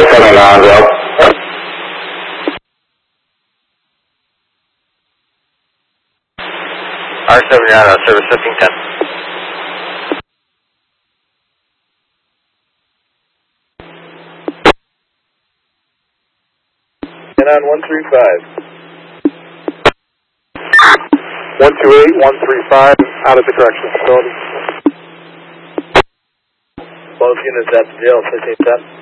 coming on, Bill. R79, service 1510. And on 135. 128, 135, out of the corrections facility. Both units at the jail, 1510.